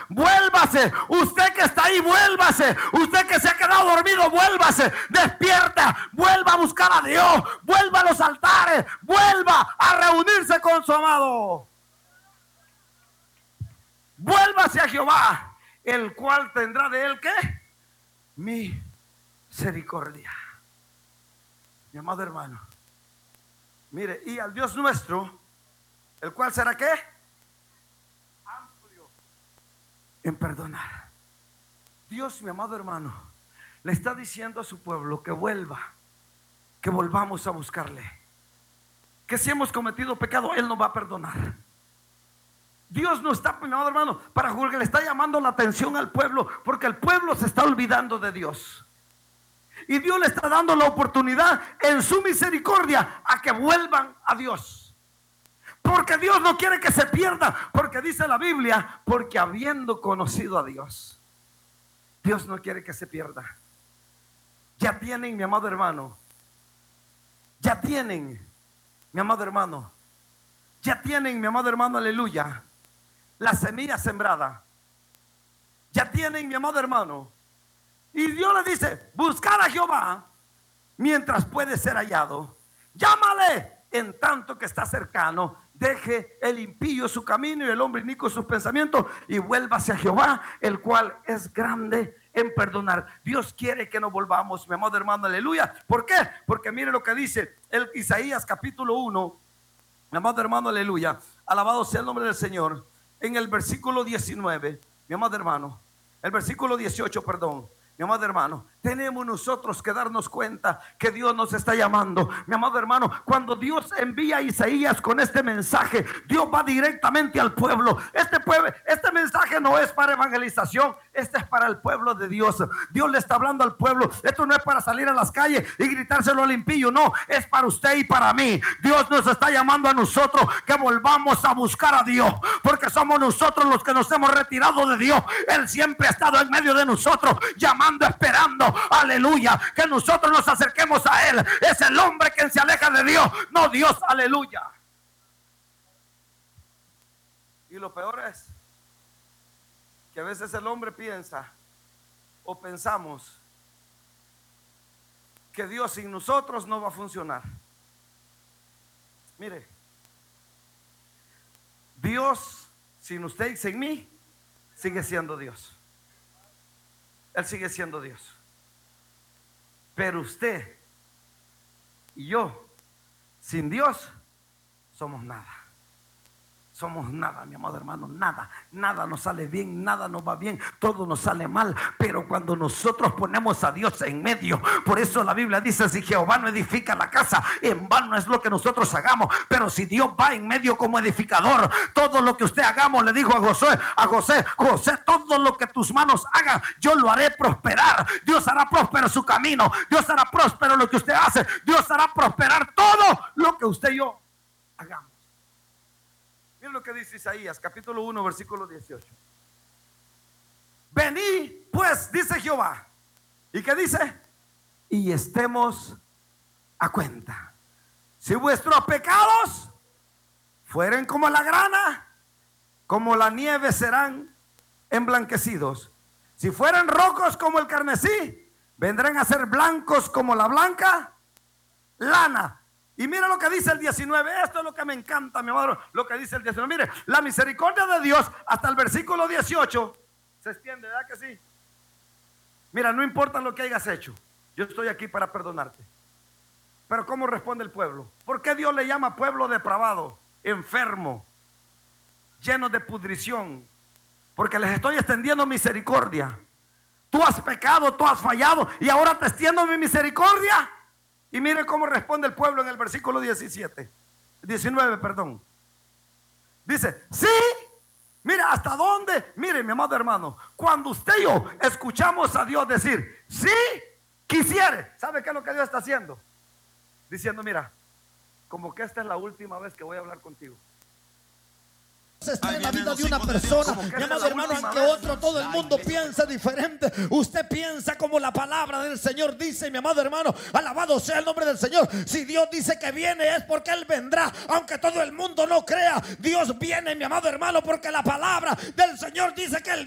vuélvase. Usted que está ahí, vuélvase. Usted que se ha quedado dormido, vuélvase. Despierta, vuelva a buscar a Dios, vuelva a los altares, vuelva a reunirse con su amado. Vuélvase a Jehová, el cual tendrá de él, ¿qué? Misericordia. Mi amado hermano, mire, y al Dios nuestro, el cual será, ¿qué? Amplio en perdonar. Dios, mi amado hermano, le está diciendo a su pueblo que vuelva, que volvamos a buscarle, que si hemos cometido pecado, Él nos va a perdonar. Dios no está, mi amado hermano, para juzgar, le está llamando la atención al pueblo, porque el pueblo se está olvidando de Dios. Y Dios le está dando la oportunidad en su misericordia a que vuelvan a Dios. Porque Dios no quiere que se pierda, porque dice la Biblia, porque habiendo conocido a Dios, Dios no quiere que se pierda. Ya tienen, mi amado hermano, ya tienen, mi amado hermano, ya tienen, mi amado hermano, aleluya, la semilla sembrada. Ya tienen, mi amado hermano. Y Dios le dice, buscar a Jehová mientras puede ser hallado. Llámale en tanto que está cercano. Deje el impío su camino y el hombre inicuo sus pensamientos, y vuélvase a Jehová, el cual es grande en perdonar. Dios quiere que nos volvamos, mi amado hermano, aleluya. ¿Por qué? Porque mire lo que dice el Isaías capítulo 1, mi amado hermano, aleluya. Alabado sea el nombre del Señor. En el versículo 19, mi amado hermano, el versículo 18, perdón. Mi amado hermano, tenemos nosotros que darnos cuenta que Dios nos está llamando. Mi amado hermano, cuando Dios envía a Isaías con este mensaje, Dios va directamente al pueblo. Este mensaje no es para evangelización, este es para el pueblo de Dios. Dios le está hablando al pueblo. Esto no es para salir a las calles y gritárselo al impío, no, es para usted y para mí. Dios nos está llamando a nosotros que volvamos a buscar a Dios, porque somos nosotros los que nos hemos retirado de Dios. Él siempre ha estado en medio de nosotros, llamando, esperando, aleluya, que nosotros nos acerquemos a Él. Es el hombre quien se aleja de Dios, no Dios, aleluya. Y lo peor es que a veces el hombre piensa o pensamos que Dios sin nosotros no va a funcionar. Mire, Dios sin usted y sin mí sigue siendo Dios. Él sigue siendo Dios. Pero usted y yo, sin Dios, somos nada. Somos nada, mi amado hermano, nada. Nada nos sale bien, nada nos va bien, todo nos sale mal. Pero cuando nosotros ponemos a Dios en medio, por eso la Biblia dice, si Jehová no edifica la casa, en vano es lo que nosotros hagamos. Pero si Dios va en medio como edificador, todo lo que usted hagamos, le dijo a José, todo lo que tus manos hagan, yo lo haré prosperar. Dios hará próspero su camino, Dios hará próspero lo que usted hace, Dios hará prosperar todo lo que usted y yo hagamos. Miren lo que dice Isaías capítulo 1 versículo 18. Venid pues, dice Jehová. ¿Y qué dice? Y estemos a cuenta. Si vuestros pecados fueren como la grana, como la nieve serán emblanquecidos. Si fueren rojos como el carmesí, vendrán a ser blancos como la blanca lana. Y mira lo que dice el 19. Esto es lo que me encanta, mi amor. Lo que dice el 19. Mire, la misericordia de Dios hasta el versículo 18 se extiende, ¿verdad que sí? Mira, no importa lo que hayas hecho, yo estoy aquí para perdonarte. Pero ¿cómo responde el pueblo? ¿Por qué Dios le llama pueblo depravado, enfermo, lleno de pudrición? Porque les estoy extendiendo misericordia. Tú has pecado, tú has fallado, y ahora te extiendo mi misericordia. Y mire cómo responde el pueblo en el versículo 19, perdón. Dice, sí, mira hasta dónde. Mire, mi amado hermano, cuando usted y yo escuchamos a Dios decir, sí, quisiere, ¿sabe qué es lo que Dios está haciendo? Diciendo, mira, como que esta es la última vez que voy a hablar contigo. Está en la vida de una persona, mi amado hermano, aunque otro, todo el mundo piensa diferente. Usted piensa como la palabra del Señor dice, mi amado hermano. Alabado sea el nombre del Señor. Si Dios dice que viene, es porque Él vendrá. Aunque todo el mundo no crea, Dios viene, mi amado hermano, porque la palabra del Señor dice que Él